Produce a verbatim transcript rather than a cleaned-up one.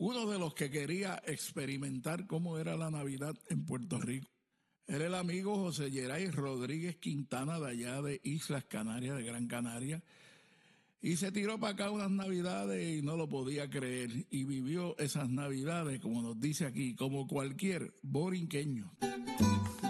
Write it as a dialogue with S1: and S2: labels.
S1: uno de los que quería experimentar cómo era la Navidad en Puerto Rico. Era el amigo José Geray Rodríguez Quintana, de allá de Islas Canarias, de Gran Canaria, y se tiró para acá unas Navidades y no lo podía creer, y vivió esas Navidades, como nos dice aquí, como cualquier borinqueño.